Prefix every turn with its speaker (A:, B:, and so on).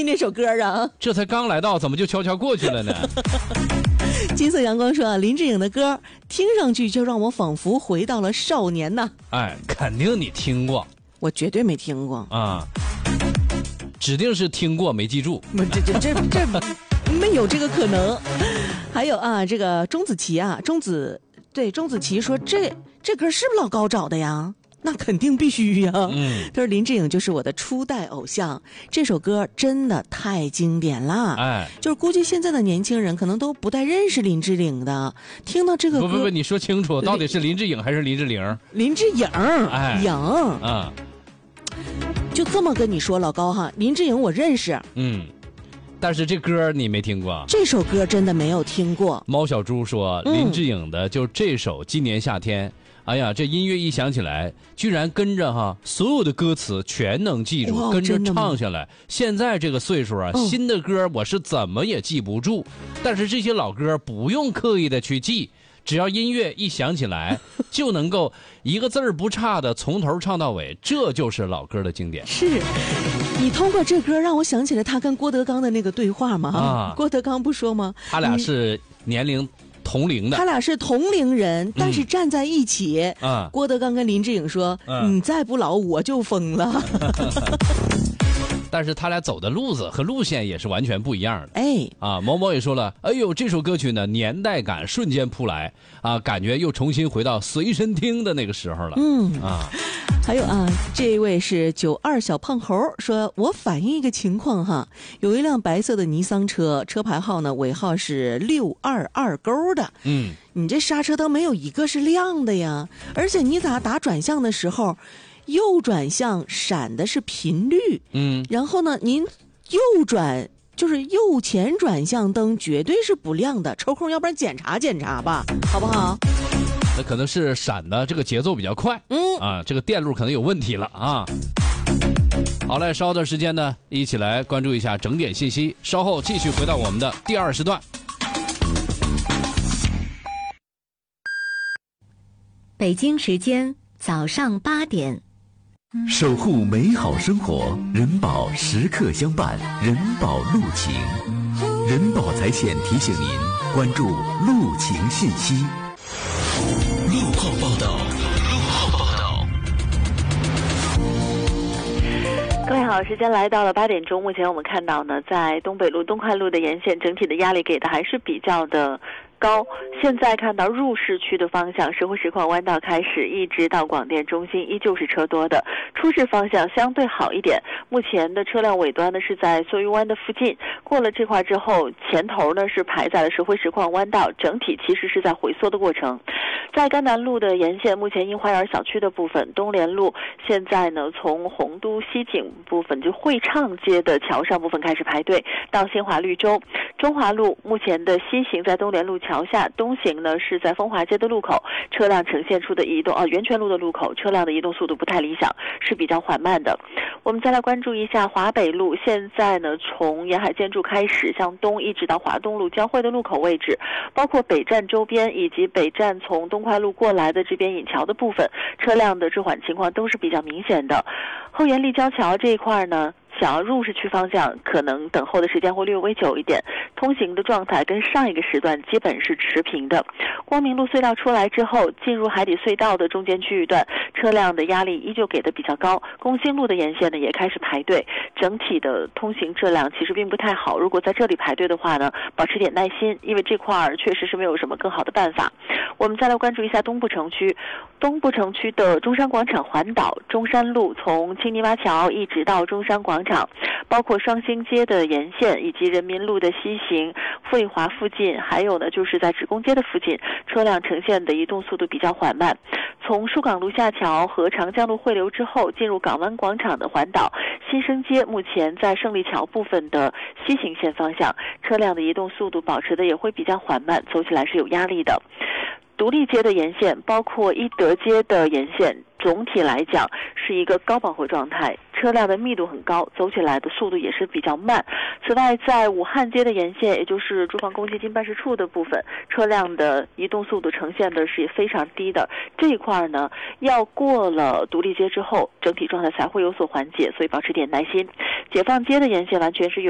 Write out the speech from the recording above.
A: 听那首歌啊？
B: 这才刚来到，怎么就悄悄过去了呢？
A: 金色阳光说啊，林志颖的歌听上去就让我仿佛回到了少年呐。
B: 哎，肯定你听过，
A: 我绝对没听过
B: 啊，指定是听过没记住。
A: 这没有这个可能。还有啊，这个钟子琪啊，钟子琪说这歌是不是老高找的呀？那肯定必须呀。他说林志颖就是我的初代偶像，这首歌真的太经典了。
B: 哎，
A: 就是估计现在的年轻人可能都不太认识林志颖的，听到这个歌
B: 不，你说清楚，到底是林志颖还是林志玲？
A: 林志颖，
B: 哎，
A: 颖啊，就这么跟你说，老高哈，林志颖我认识，
B: 但是这歌你没听过，
A: 这首歌真的没有听过。
B: 猫小猪说，林志颖的就这首《今年夏天》。哎呀，这音乐一响起来，居然跟着所有的歌词全能记住，跟着唱下来。现在这个岁数啊，新的歌我是怎么也记不住，但是这些老歌不用刻意的去记，只要音乐一响起来，就能够一个字儿不差的从头唱到尾，这就是老歌的经典。
A: 是，你通过这歌让我想起了他跟郭德纲的那个对话嘛？郭德纲不说吗？
B: 他俩是年龄同龄的，
A: 他俩是同龄人，但是站在一起。郭德纲跟林志颖说：“你再不老，我就疯了。”
B: 但是他俩走的路子和路线也是完全不一样的。某某也说了，哎呦，这首歌曲呢，年代感瞬间扑来啊，感觉又重新回到随身听的那个时候了。
A: 还有啊，这位是92小胖猴说，我反映一个情况哈，有一辆白色的尼桑车，车牌号呢尾号是622勾的。你这刹车灯没有一个是亮的呀，而且你咋打转向的时候，右转向闪的是频率，然后呢，您右转就是右前转向灯绝对是不亮的，抽空要不然检查检查吧，好不好？
B: 那可能是闪的这个节奏比较快，这个电路可能有问题了啊。好嘞，稍段时间呢，一起来关注一下整点信息，稍后继续回到我们的第2时段。
C: 北京时间早上8点。
D: 守护美好生活，人保时刻相伴，人保路情，人保财险提醒您关注路情信息。路况报道。
E: 各位好，时间来到了8点钟。目前我们看到呢，在东北路、东快路的沿线，整体的压力给的还是比较的高。现在看到入市区的方向，石灰石矿弯道开始一直到广电中心依旧是车多的，出市方向相对好一点。目前的车辆尾端呢是在梭鱼湾的附近，过了这块之后，前头呢是排在了石灰石矿弯道，整体其实是在回缩的过程。在甘南路的沿线，目前樱花园小区的部分，东联路现在呢从洪都西景部分就汇畅街的桥上部分开始排队，到新华绿洲。中华路目前的西行在东联路桥下，东行呢是在风华街的路口，车辆呈现出的移动源泉路的路口，车辆的移动速度不太理想，是比较缓慢的。我们再来关注一下华北路，现在呢从沿海建筑开始向东一直到华东路交汇的路口位置，包括北站周边以及北站从东快路过来的这边引桥的部分，车辆的滞缓情况都是比较明显的。后沿立交桥这一块呢，想要入市区方向，可能等候的时间会略微久一点，通行的状态跟上一个时段基本是持平的。光明路隧道出来之后，进入海底隧道的中间区域段，车辆的压力依旧给的比较高。工兴路的沿线呢也开始排队，整体的通行质量其实并不太好。如果在这里排队的话呢，保持点耐心，因为这块确实是没有什么更好的办法。我们再来关注一下东部城区，东部城区的中山广场环岛，中山路从青泥洼桥一直到中山广场，包括双星街的沿线以及人民路的西行、富丽华附近，还有呢就是在职工街的附近，车辆呈现的移动速度比较缓慢。从疏港路下桥和长江路汇流之后，进入港湾广场的环岛，新生街目前在胜利桥部分的西行线方向，车辆的移动速度保持的也会比较缓慢，走起来是有压力的。独立街的沿线，包括一德街的沿线，总体来讲是一个高饱和状态，车辆的密度很高，走起来的速度也是比较慢。此外，在武汉街的沿线，也就是住房公积金办事处的部分，车辆的移动速度呈现的是非常低的。这一块呢，要过了独立街之后，整体状态才会有所缓解，所以保持点耐心。解放街的沿线完全是有